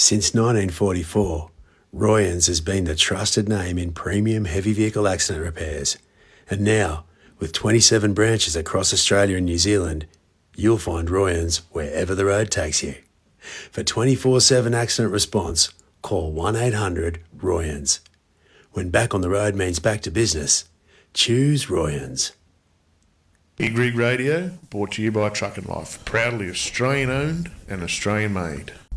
Since 1944, Royans has been the trusted name in premium heavy vehicle accident repairs. And now, with 27 branches across Australia and New Zealand, you'll find Royans wherever the road takes you. For 24/7 accident response, call 1-800-ROYANS. When back on the road means back to business, choose Royans. Big Rig Radio, brought to you by Truck and Life. Proudly Australian owned and Australian made.